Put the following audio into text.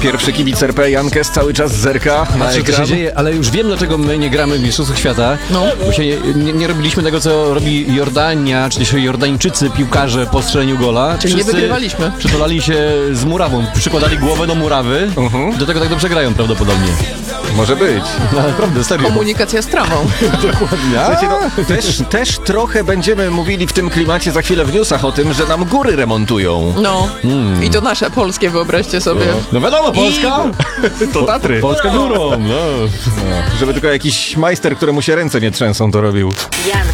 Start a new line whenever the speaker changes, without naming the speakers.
Pierwszy kibic RP Jankes cały czas zerka na
Patrzę, co się
ekran.
dzieje, ale już wiem, dlaczego my nie gramy w Mistrzostwach Świata.
No.
Bo się nie robiliśmy tego, co robi Jordania, czy też Jordańczycy, piłkarze po strzeleniu gola.
Czyli nie wygrywaliśmy.
Przytulali się z murawą, przykładali głowę do murawy. Do tego tak dobrze grają prawdopodobnie.
Może być.
No, naprawdę, serio.
Komunikacja z trawą.
Słuchajcie, no, też trochę będziemy mówili w tym klimacie za chwilę w newsach o tym, że nam góry remontują.
No. I to nasze polskie, wyobraźcie sobie.
No wiadomo, Polska!
To Tatry.
Polska górą, no.
Żeby tylko jakiś majster, któremu się ręce nie trzęsą, to robił.